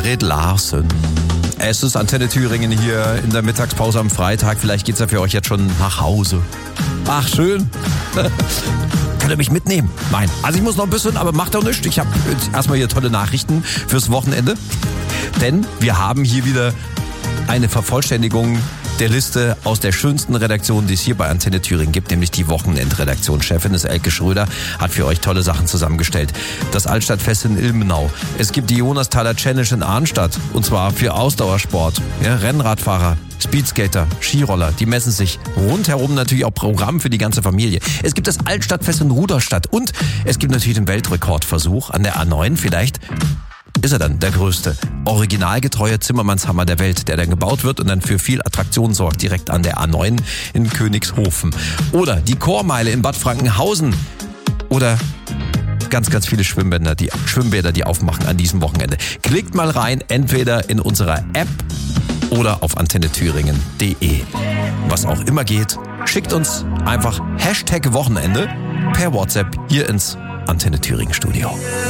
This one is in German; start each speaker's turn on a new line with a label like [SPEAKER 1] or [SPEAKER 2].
[SPEAKER 1] Marit Larsen. Es ist Antenne Thüringen hier in der Mittagspause am Freitag. Vielleicht geht's ja für euch jetzt schon nach Hause. Ach, schön. Könnt ihr mich mitnehmen? Nein. Also ich muss noch ein bisschen, aber macht doch nichts. Ich habe erstmal hier tolle Nachrichten fürs Wochenende. Denn wir haben hier wieder eine Vervollständigung der Liste aus der schönsten Redaktion, die es hier bei Antenne Thüringen gibt, nämlich die Wochenendredaktionschefin ist Elke Schröder, hat für euch tolle Sachen zusammengestellt. Das Altstadtfest in Ilmenau. Es gibt die Jonasthaler Challenge in Arnstadt, und zwar für Ausdauersport. Ja, Rennradfahrer, Speedskater, Skiroller, die messen sich. Rundherum natürlich auch Programm für die ganze Familie. Es gibt das Altstadtfest in Ruderstadt und es gibt natürlich den Weltrekordversuch an der A9. Vielleicht ist er dann der größte, originalgetreue Zimmermannshammer der Welt, der dann gebaut wird und dann für viel Attraktion sorgt, direkt an der A9 in Königshofen. Oder die Chormeile in Bad Frankenhausen. Oder ganz, ganz viele Schwimmbäder, die aufmachen an diesem Wochenende. Klickt mal rein, entweder in unserer App oder auf antennethüringen.de. Was auch immer geht, schickt uns einfach #Wochenende per WhatsApp hier ins Antenne Thüringen Studio.